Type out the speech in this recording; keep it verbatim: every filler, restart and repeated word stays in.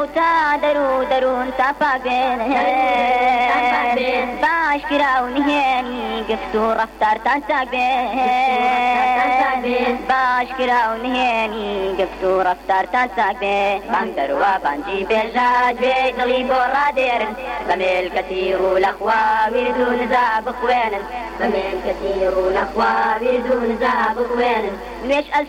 تا درو درون تاپاک بێن باش کرا و نهێنی گفت و ڕەفتارتان چاک بێن باش کرا و نهێنی گفت و ڕەفتارتان چاک بێن بانگ دەروە بانگی بێژات بێ دڵی بۆ ڕادێرن بە مێلکەتی ڕوو لەخوا ویرد و نزا بخوێنن بە مێلکەتی ڕوو لەخوا ویرد و نزا بخوێنن نوێش